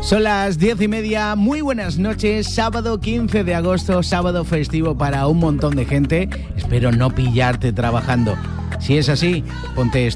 Son las 10:30, muy buenas noches, sábado 15 de agosto, sábado festivo para un montón de gente. Espero no pillarte trabajando. Si es así, ponte